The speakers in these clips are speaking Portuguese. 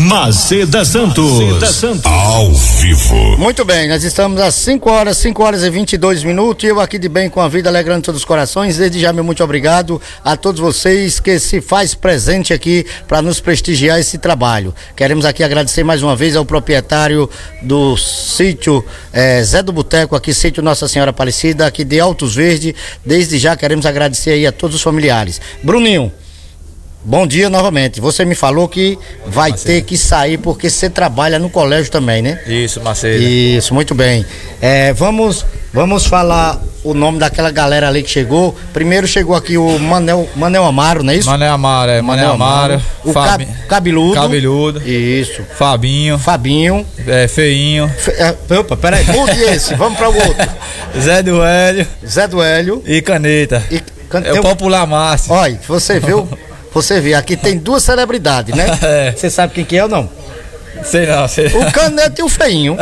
Maceda Santos. Ao vivo. Muito bem, nós estamos às 5 horas e 22 minutos. E eu aqui de bem com a vida, alegrando todos os corações. Desde já, meu muito obrigado a todos vocês que se faz presente aqui para nos prestigiar esse trabalho. Queremos aqui agradecer mais uma vez ao proprietário do sítio Zé do Boteco, aqui, sítio Nossa Senhora Aparecida, aqui de Altos Verde. Desde já queremos agradecer aí a todos os familiares. Bruninho, bom dia novamente. Você me falou que vai ter que sair porque você trabalha no colégio também, né? Isso, Macedo. Isso, muito bem. Vamos falar o nome daquela galera ali que chegou. Primeiro chegou aqui o Manel Amaro, não é isso? Manel Amaro, Manel Amaro. O Cabeludo. Isso. Fabinho. Feinho. Opa, peraí, mude esse, vamos para o outro. Zé do Hélio. E Caneta. É o popular Márcio. Olha, você vê, aqui tem duas celebridades, né? Você sabe quem que é ou não? Sei não. O Caneta e o Feinho.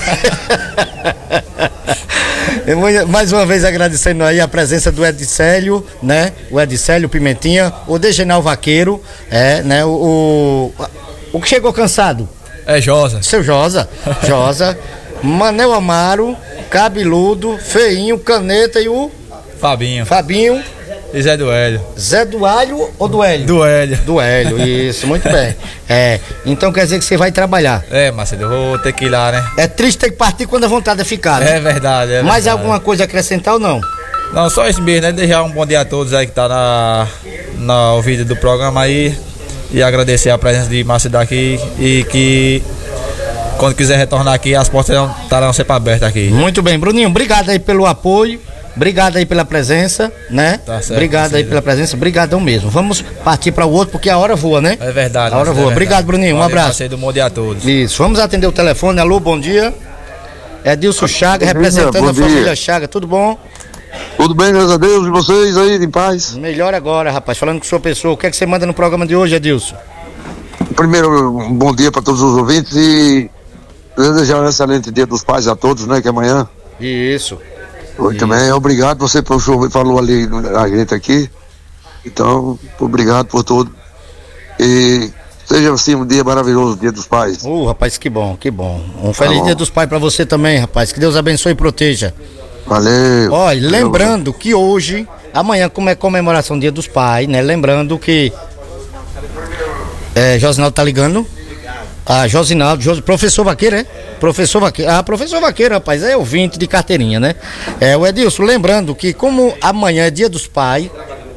Mais uma vez agradecendo aí a presença do Edicélio, né? O Edicélio Pimentinha, o Degenal Vaqueiro, né? O que chegou cansado? É Josa. Seu Josa. Manel Amaro, Cabeludo, Feinho, Caneta e o Fabinho. E Zé do Hélio. Zé do Alho ou do Hélio? Do Hélio, isso, muito bem. Então quer dizer que você vai trabalhar. Macedo, eu vou ter que ir lá, né? É triste ter que partir quando a vontade é ficar, né? É verdade. Mais alguma coisa a acrescentar ou não? Não, só isso mesmo, né? Deixar um bom dia a todos aí que tá na ouvida do programa aí. E agradecer a presença de Macedo aqui e que quando quiser retornar aqui, as portas estarão sempre abertas aqui. Muito bem, Bruninho, obrigado aí pelo apoio. Obrigado aí pela presença, né? Tá certo, obrigado aí pela presença, brigadão mesmo. Vamos partir para o outro porque a hora voa, né? É verdade. A hora voa. Obrigado, Bruninho. Um abraço. Macedo, bom dia a todos. Isso. Vamos atender o telefone. Alô, bom dia. Edilson Chaga, representando a família Chaga. Tudo bom? Tudo bem, graças a Deus. E vocês aí, em paz? Melhor agora, rapaz. Falando com sua pessoa. O que é que você manda no programa de hoje, Edilson? Primeiro, um bom dia para todos os ouvintes e desejar um excelente dia dos pais a todos, né? Que é amanhã. Isso. Eu também, obrigado, você falou ali a gente aqui, então, obrigado por tudo, e seja assim um dia maravilhoso, dia dos pais. Rapaz, que bom, um feliz dia dos pais pra você também, rapaz, que Deus abençoe e proteja. Valeu. Olha, lembrando que hoje, amanhã, como é comemoração do dia dos pais, né, lembrando que Josinaldo tá ligando. Josinaldo, professor Vaqueiro, é? Professor Vaqueiro, rapaz, é ouvinte de carteirinha, né? O Edilson, lembrando que como amanhã é dia dos pais,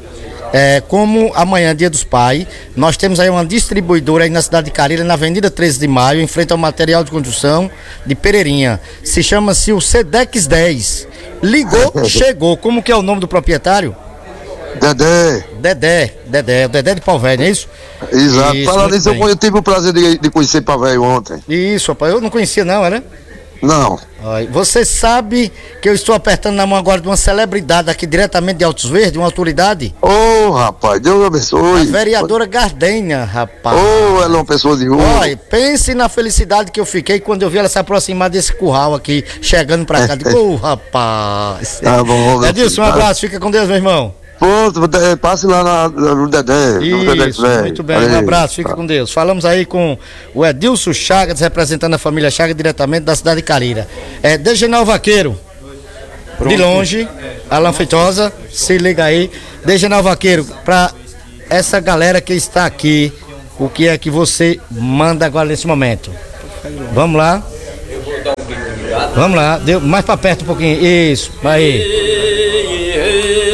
nós temos aí uma distribuidora aí na cidade de Carilha, na Avenida 13 de Maio, em frente ao material de construção de Pereirinha. Chama-se o Sedex 10. Ligou, chegou. Como que é o nome do proprietário? Dedé de Pau Velho, não é isso? Exato. Falando nisso, eu tive o prazer de conhecer Pau Velho ontem. Isso, rapaz, eu não conhecia não, né? Não. Você sabe que eu estou apertando na mão agora de uma celebridade aqui diretamente de Altos Verdes, uma autoridade? Rapaz, Deus abençoe. A vereadora Gardenha, rapaz. Ela é uma pessoa de rua. Pense na felicidade que eu fiquei quando eu vi ela se aproximar desse curral aqui, chegando pra cá. Rapaz. Tá bom. Edilson, um abraço, fica com Deus, meu irmão. Passe lá no Dedé. Isso, muito bem, um abraço, fica com Deus. Falamos aí com o Edilson Chagas, representando a família Chagas diretamente da cidade de Carilha. Degenal Vaqueiro, de longe, Alan Feitosa, se liga aí. Degenal Vaqueiro, pra essa galera que está aqui, o que é que você manda agora nesse momento? Vamos lá. Mais pra perto um pouquinho, isso, aí.